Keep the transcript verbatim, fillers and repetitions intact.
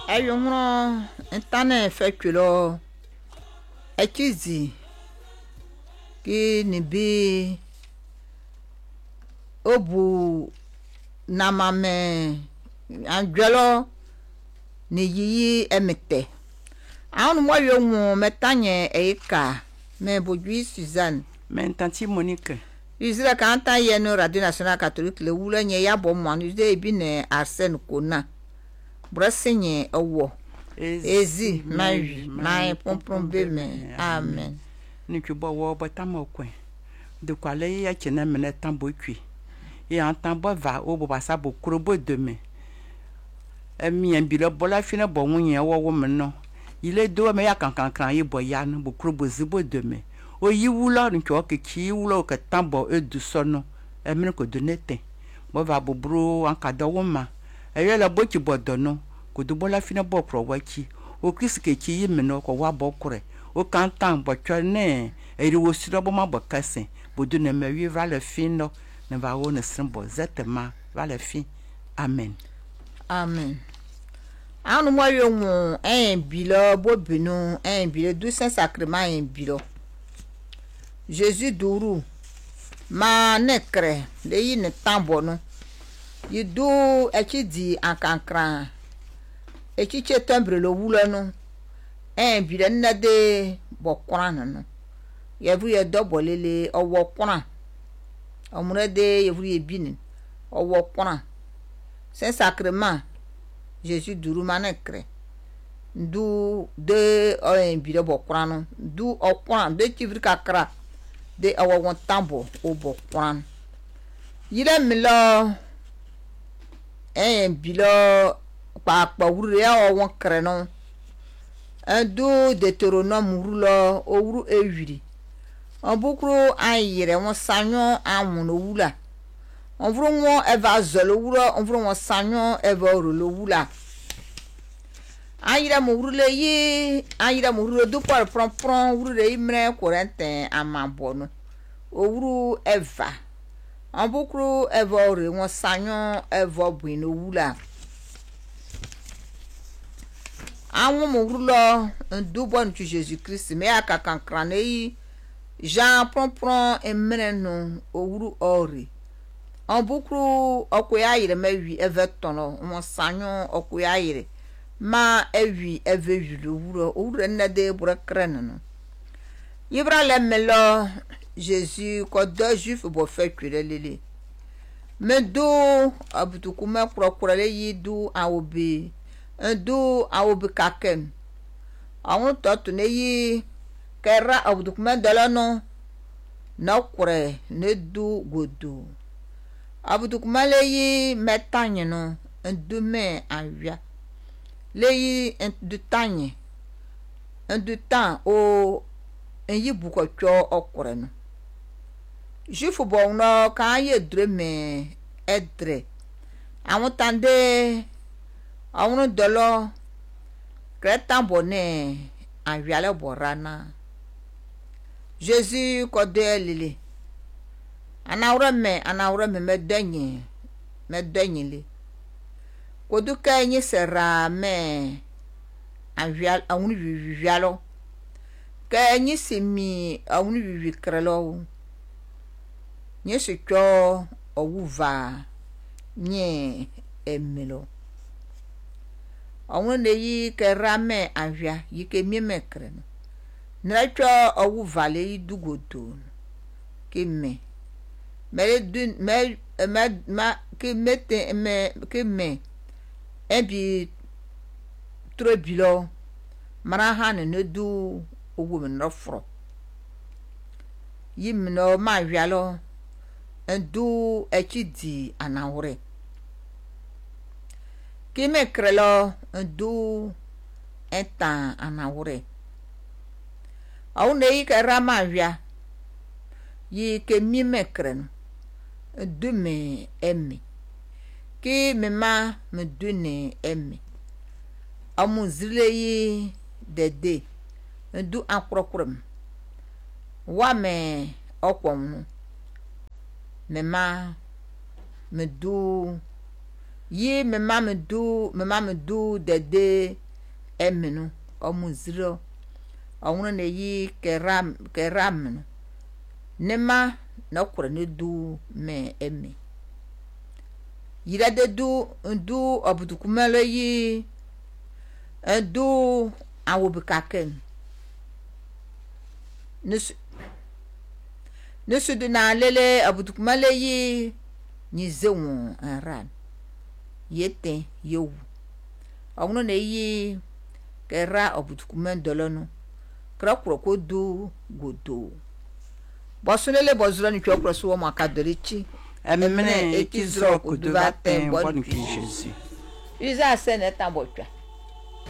ayonro ntane fekulo echizi ki nibi obu namame anjelo ni yiyi emete awon mo yo mu metanye eika me bojui Suzanne men tanti Monique Isira kanta ye no Radio Nationale Catholique le wula nye ya bo mo anu de bi ne Arsène Kona brasenye owo ezi mai mai pompom be me amen ni kubo wo botamo kwen de kwale ya chene mene tambo twi e antambo va o bo basa bo krobo de me emi en bi le bola fina bo nwunye wo wo me no ile do me ya kankan kan yi bo ya no bo krobo zibo de me o yi wula ni ko ke ki wula ke tambo e du sono e me ko do nete bo va bo bro an ka do wo ma e ye la bo ki bo do no ko do bola fina bo pro wa ki o kris ke ki yi me no ko wa bo kure o kan tan bo twa ne e ri wo siro bo ma bo kase bo do ne me wi va le fin no ne va wo ne simbo zetema va le fin amen amen anu mo yo mu en bilo bo binu en bilo du saint sacrement en bilo Jésus duru ma nekre le yi ne tambo no yi du echi di ankankran echi chetembre lo wula no en bilo na de bokran no ye vu ye dobo lele owo kran omure de ye vu ye binin owo kran saint sacrement Jésus duru ma nekre du de o en bilo bokran no du okran de chivri kakra de awo tambo o bokran yile milo en bilo pa pa wure ya o kre no du Deutéronome rulo o wuru ewiri on bukru ayire won sanyo anwon wula on vuru won eva zolo wuro on vuru won sanyo eva rolo wula ayira mo wurule yi ayira mo wurule du par pron pron wurule imre korente amabono o wuru eva on bukru eva ore won sanyo eva buino wula awon mo wurulo du bon tu Jésus Christ me akakan krane yi Jean pron pron emre no o wuru ore on bukru okoya yire mewi evetono won sanyo okoya yire ma ewi eve yulu wuro wuro na de brakren no yibra le melo Jésus ko do juif bo fe kwire lele me do abutukuma krokura le yidu awobi ndo awobi kakem awon to ne yi kera abutukuma dalano na kure ne du godo abutukuma le yi metanye no ndu me awia leyi du tanye ndu tan o enyi buko cho okure no jufu bo no kan ye dre me edre awon tande awon dolo kretan bone awia le borana Jésus ko de lele anawra me anawra me medenye medenye le koduka nyi sera me avial awun vivialo ka nyi simi awun vivi krelo nyi sikyo owuva nyi emelo awun ne yi kerame avia yike mi mekre no nracho owuva le dugodo ke me me dun me ma ke mete me ke me ebi trobilo marahan ne du owo no fro yimno ma wialo ndu echidi anawre kime krelo ndu eta anawre au nei kara ma wia yi ke mi mekren du me emi ki me ma me dune emi amu zile yi dede ndu akrokrem wa me okwom me ma me du yi me ma me do me ma me do dede emenu omuziro onwunu ne yi keram keram no ne ma na kwere ne du me emi yira de du ndu obudukumelo yi ndu awobikaken nisu nisu du na lele obudukumelo yi nyizewu aran yete yewu onwunu ne yi kera obudukumen dolono kra kwro ko du godo bosunele bozuro ni kwro so wo makadorichi emene ekizro kuduva ten bon ki Jésus Isa sene tambotwa